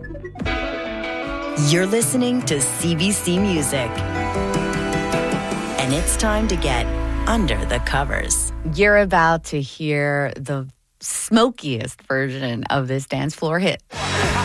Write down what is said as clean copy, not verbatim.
You're listening to CBC Music. And it's time to get under the covers. You're about to hear the smokiest version of this dance floor hit.